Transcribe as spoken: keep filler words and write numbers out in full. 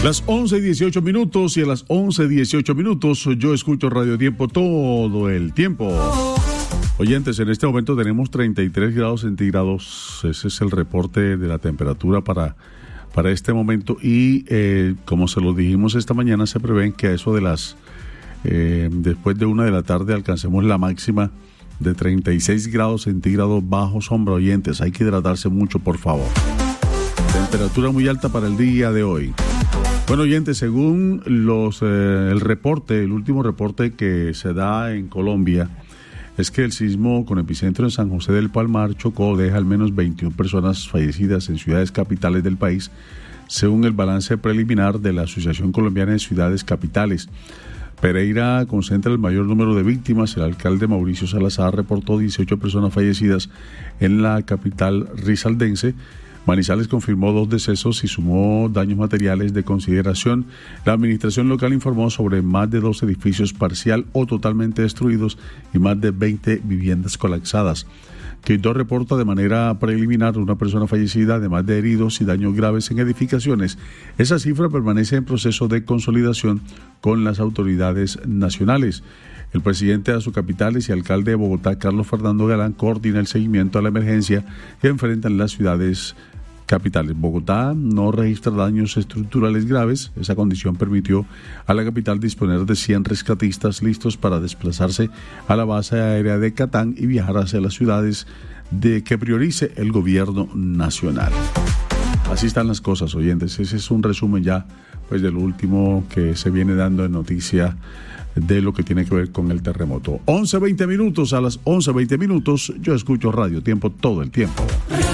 Las once y dieciocho minutos, y a las once y dieciocho minutos yo escucho Radio Tiempo todo el tiempo. Oyentes, en este momento tenemos treinta y tres grados centígrados. Ese es el reporte de la temperatura para, para este momento. Y eh, como se lo dijimos esta mañana, se prevén que a eso de las... Eh, después de una de la tarde alcancemos la máxima de treinta y seis grados centígrados bajo sombra. Oyentes, hay que hidratarse mucho, por favor. Temperatura muy alta para el día de hoy. Bueno, oyentes, según los eh, el reporte, el último reporte que se da en Colombia, es que el sismo con epicentro en San José del Palmar, Chocó, deja al menos veintiuna personas fallecidas en ciudades capitales del país, según el balance preliminar de la Asociación Colombiana de Ciudades Capitales. Pereira concentra el mayor número de víctimas. El alcalde Mauricio Salazar reportó dieciocho personas fallecidas en la capital risaraldense. Manizales confirmó dos decesos y sumó daños materiales de consideración. La administración local informó sobre más de dos edificios parcial o totalmente destruidos y más de veinte viviendas colapsadas. Quito reporta de manera preliminar una persona fallecida, además de heridos y daños graves en edificaciones. Esa cifra permanece en proceso de consolidación con las autoridades nacionales. El presidente de Azucapitales y alcalde de Bogotá, Carlos Fernando Galán, coordina el seguimiento a la emergencia que enfrentan las ciudades capitales. Bogotá no registra daños estructurales graves. Esa condición permitió a la capital disponer de cien rescatistas listos para desplazarse a la base aérea de Catán y viajar hacia las ciudades de que priorice el gobierno nacional. Así están las cosas, oyentes. Ese es un resumen ya pues de lo último que se viene dando en noticia de lo que tiene que ver con el terremoto. once veinte minutos, a las once veinte minutos yo escucho Radio Tiempo todo el tiempo.